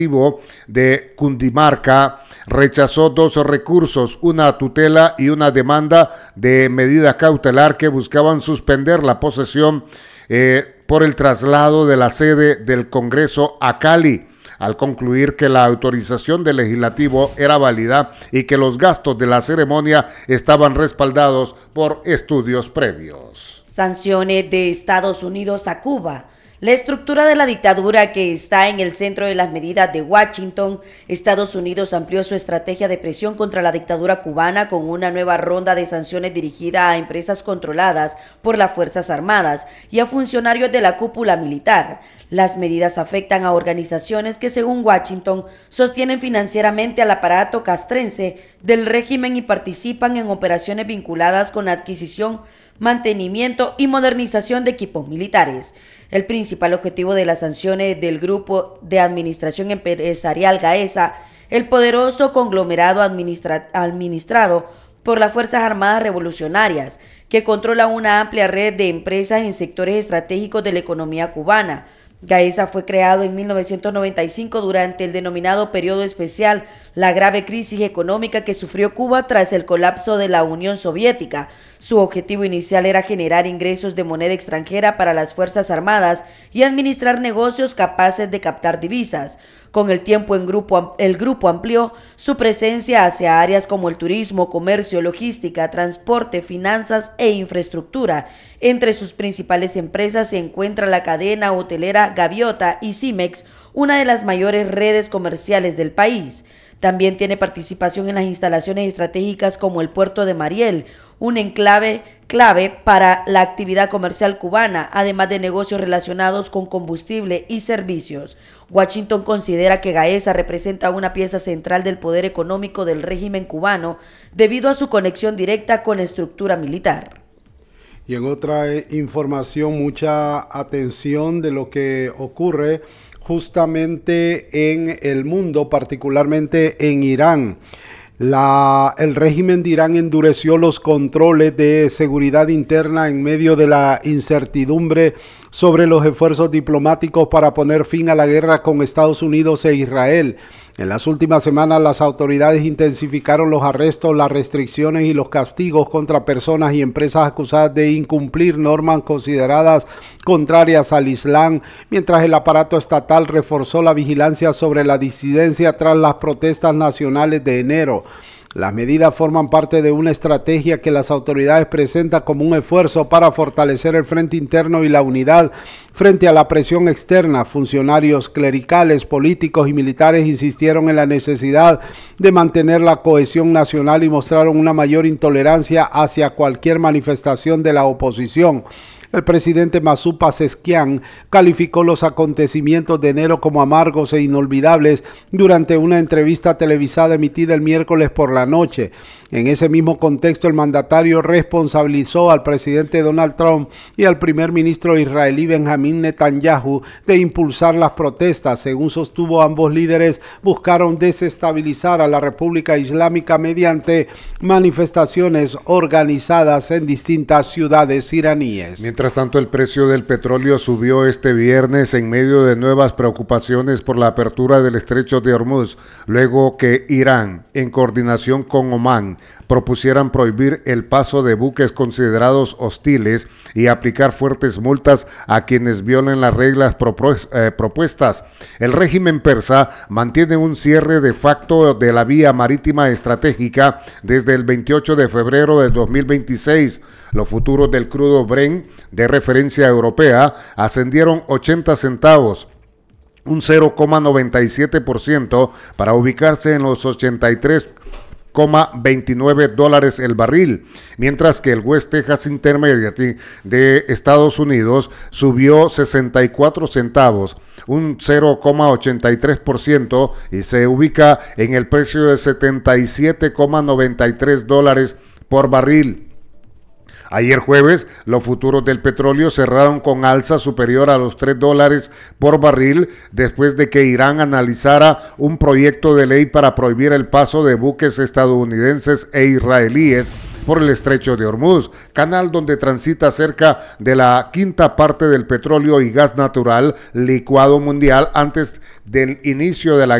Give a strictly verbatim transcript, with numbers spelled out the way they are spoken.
de Cundinamarca rechazó dos recursos, una tutela y una demanda de medida cautelar que buscaban suspender la posesión eh, por el traslado de la sede del Congreso a Cali, al concluir que la autorización del legislativo era válida y que los gastos de la ceremonia estaban respaldados por estudios previos. Sanciones de Estados Unidos a Cuba. La estructura de la dictadura que está en el centro de las medidas de Washington, Estados Unidos amplió su estrategia de presión contra la dictadura cubana con una nueva ronda de sanciones dirigida a empresas controladas por las Fuerzas Armadas y a funcionarios de la cúpula militar. Las medidas afectan a organizaciones que, según Washington, sostienen financieramente al aparato castrense del régimen y participan en operaciones vinculadas con la adquisición, mantenimiento y modernización de equipos militares. El principal objetivo de las sanciones del Grupo de Administración Empresarial GAESA, el poderoso conglomerado administra- administrado por las Fuerzas Armadas Revolucionarias, que controla una amplia red de empresas en sectores estratégicos de la economía cubana. GAESA fue creado en mil novecientos noventa y cinco durante el denominado periodo especial, la grave crisis económica que sufrió Cuba tras el colapso de la Unión Soviética. Su objetivo inicial era generar ingresos de moneda extranjera para las Fuerzas Armadas y administrar negocios capaces de captar divisas. Con el tiempo, en grupo, el grupo amplió su presencia hacia áreas como el turismo, comercio, logística, transporte, finanzas e infraestructura. Entre sus principales empresas se encuentra la cadena hotelera Gaviota y Cimex, una de las mayores redes comerciales del país. También tiene participación en las instalaciones estratégicas como el puerto de Mariel, un enclave clave para la actividad comercial cubana, además de negocios relacionados con combustible y servicios. Washington considera que GAESA representa una pieza central del poder económico del régimen cubano debido a su conexión directa con la estructura militar. Y en otra información, mucha atención de lo que ocurre justamente en el mundo, particularmente en Irán. La, el régimen de Irán endureció los controles de seguridad interna en medio de la incertidumbre sobre los esfuerzos diplomáticos para poner fin a la guerra con Estados Unidos e Israel. En las últimas semanas, las autoridades intensificaron los arrestos, las restricciones y los castigos contra personas y empresas acusadas de incumplir normas consideradas contrarias al Islam, mientras el aparato estatal reforzó la vigilancia sobre la disidencia tras las protestas nacionales de enero. Las medidas forman parte de una estrategia que las autoridades presentan como un esfuerzo para fortalecer el frente interno y la unidad frente a la presión externa. Funcionarios clericales, políticos y militares insistieron en la necesidad de mantener la cohesión nacional y mostraron una mayor intolerancia hacia cualquier manifestación de la oposición. El presidente Masud Pezeshkian calificó los acontecimientos de enero como amargos e inolvidables durante una entrevista televisada emitida el miércoles por la noche. En ese mismo contexto, el mandatario responsabilizó al presidente Donald Trump y al primer ministro israelí Benjamín Netanyahu de impulsar las protestas. Según sostuvo, ambos líderes buscaron desestabilizar a la República Islámica mediante manifestaciones organizadas en distintas ciudades iraníes. Mientras tanto, el precio del petróleo subió este viernes en medio de nuevas preocupaciones por la apertura del estrecho de Hormuz, luego que Irán, en coordinación con Omán, propusieran prohibir el paso de buques considerados hostiles y aplicar fuertes multas a quienes violen las reglas propu- eh, propuestas. El régimen persa mantiene un cierre de facto de la vía marítima estratégica desde el veintiocho de febrero de dos mil veintiséis. Los futuros del crudo Brent, de referencia europea, ascendieron ochenta centavos, un cero coma noventa y siete por ciento, para ubicarse en los ochenta y tres coma veintinueve dólares el barril, mientras que el West Texas Intermediate de Estados Unidos subió sesenta y cuatro centavos, un cero coma ochenta y tres por ciento, y se ubica en el precio de setenta y siete coma noventa y tres dólares por barril. Ayer jueves, los futuros del petróleo cerraron con alza superior a los tres dólares por barril después de que Irán analizara un proyecto de ley para prohibir el paso de buques estadounidenses e israelíes por el estrecho de Hormuz, canal donde transita cerca de la quinta parte del petróleo y gas natural licuado mundial antes del inicio de la